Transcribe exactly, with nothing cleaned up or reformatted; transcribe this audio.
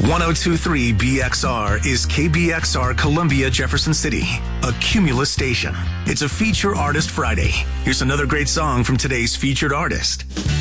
one oh two point three B X R is K B X R Columbia, Jefferson City, a Cumulus station. It's a Feature Artist Friday. Here's another great song from today's featured artist.